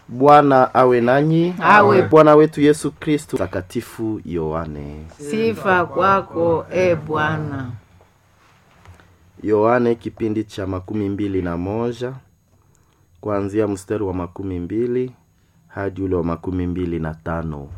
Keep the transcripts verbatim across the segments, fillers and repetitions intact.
Bwana awe nanyi. Awe. Bwana wetu Yesu Kristo. Takatifu Yohane. Sifa kwako e Bwana. Yohane kipindi cha makumi mbili na moja kuanzia mstari wa makumi mbili hadi ule wa makumi mbili na tano.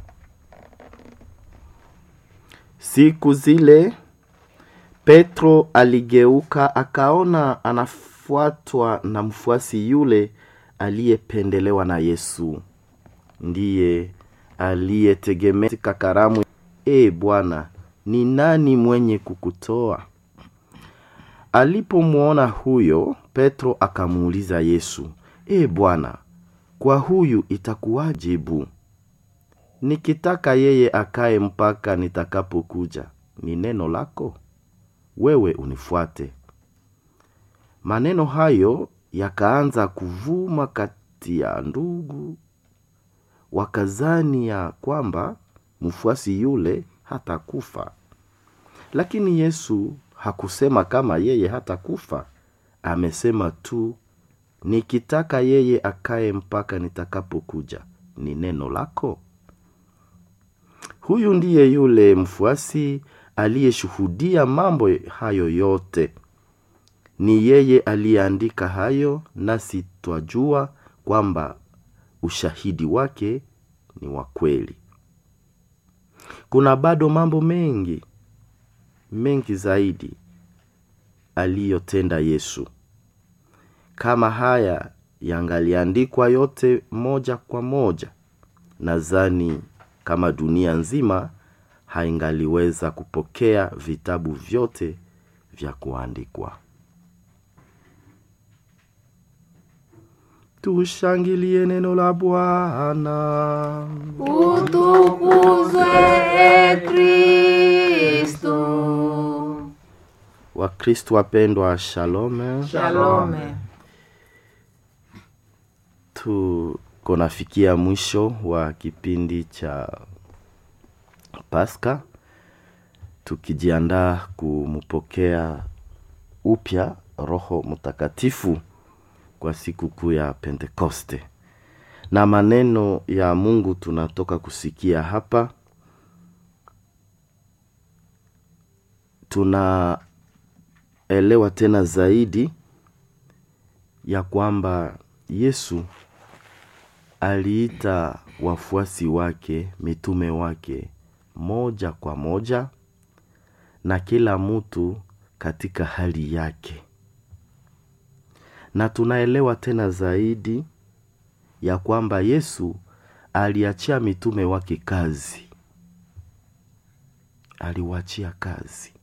Siku zile Petro aligeuka akaona anafuatwa na mfuasi yule aliyependelewa na Yesu. Ndiye aliyetegemea katika karamu. E Bwana, ni nani mwenye kukutoa? Alipomuona huyo, Petro akamuuliza Yesu, E Bwana, kwa huyu itakuwajibu? Nikitaka yeye akae mpaka nitakapokuja. Ni neno lako, wewe unifuate. Maneno hayo yakaanza kuvuma kati ya ndugu, wakazani ya kwamba mfuasi yule hatakufa. Lakini Yesu hakusema kama yeye hatakufa. Amesema tu, nikitaka yeye akae mpaka nitakapokuja. Ni neno lako. Huyu ndiye yule mfuasi aliyeshuhudia mambo hayo yote. Ni yeye aliyeandika hayo, nasi twajua kwamba ushahidi wake ni wa kweli. Kuna bado mambo mengi, mengi zaidi aliyotenda Yesu. Kama haya yangaliandikwa yote moja kwa moja, nadhani kama dunia nzima haingaliweza kupokea vitabu vyote vya kuandikwa. Tushangilie neno la Bwana. Utukuzwe e Kristo. Wa Kristo wapendwa, shalom. Shalom. Tuko nafikia mwisho wa kipindi cha Pasaka, tukijiandaa kumpokea upya Roho Mtakatifu kwa siku kuu ya Pentekoste. Na maneno ya Mungu tunatoka kusikia hapa, tunaelewa tena zaidi ya kwamba Yesu aliita wafuasi wake, mitume wake, moja kwa moja, na kila mtu katika hali yake. Na tunaelewa tena zaidi ya kwamba Yesu aliachia mitume wake kazi. Aliwaachia kazi.